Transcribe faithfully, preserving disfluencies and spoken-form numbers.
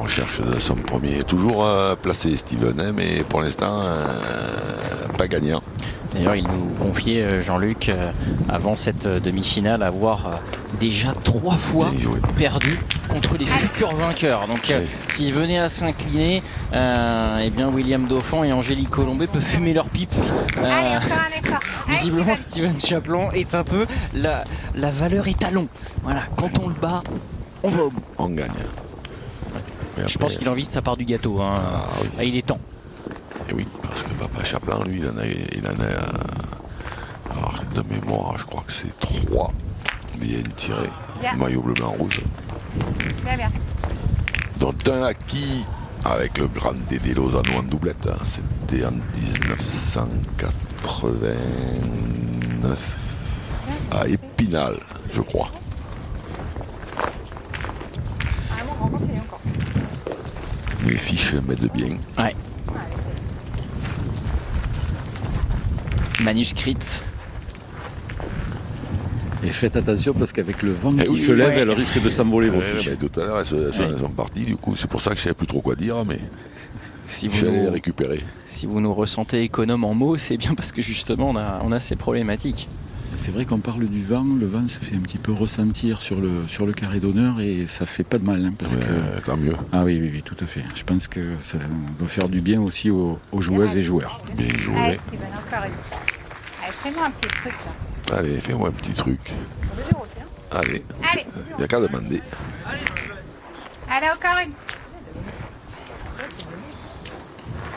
recherche de son premier. Toujours euh, placé, Steven, hein, mais pour l'instant, euh, pas gagnant. D'ailleurs, il nous confiait, euh, Jean-Luc, euh, avant cette euh, demi-finale, avoir euh, déjà trois fois perdu contre les futurs vainqueurs. Donc, euh, oui. S'ils venaient à s'incliner, euh, eh bien, William Dauphin et Angélique Colombet peuvent fumer leur pipe. Euh, Allez, encore un effort. Visiblement, Steven Chaplin est un peu la, la valeur étalon. Voilà, quand on le bat, on va au bout. On gagne. Je après, pense qu'il a envie de sa part du gâteau. Hein. Ah, oui. Ah, il est temps. Et oui, parce que papa Chaplin, lui, il en a, il en a euh, alors, de mémoire, je crois que c'est trois bien tirés. Bien. Maillot bleu, blanc, rouge. Bien, bien. Dont un acquis avec le grand Dédé Lozano en doublette. Hein. C'était en dix-neuf cent quatre-vingt-neuf à Épinal, je crois. Les fiches m'aident bien. Ouais. Manuscrite. Et faites attention parce qu'avec le vent et qui oui, se lève, ouais. elle risque de s'envoler vos fiches. Ouais, tout à l'heure, elles, elles, elles sont parties, du coup, c'est pour ça que je ne savais plus trop quoi dire, mais si je suis allé les récupérer. Si vous nous ressentez économe en mots, c'est bien parce que justement, on a, on a ces problématiques. C'est vrai qu'on parle du vent, le vent se fait un petit peu ressentir sur le, sur le carré d'honneur et ça fait pas de mal. Hein, parce ouais, que... Tant mieux. Ah oui, oui, oui, tout à fait. Je pense que ça doit faire du bien aussi aux, aux joueuses et joueurs. Bien joué. Allez, Steven, encore une. Allez, fais-moi un petit truc là. Allez, fais-moi un petit truc. Allez, Allez. Il n'y a qu'à demander. Allez, encore une.